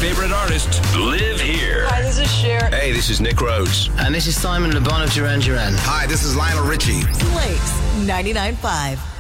favorite artists live here. Hi, this is Cher. Hey, this is Nick Rhodes. And this is Simon Le Bon of Duran Duran. Hi, this is Lionel Richie. Blake's 99.5.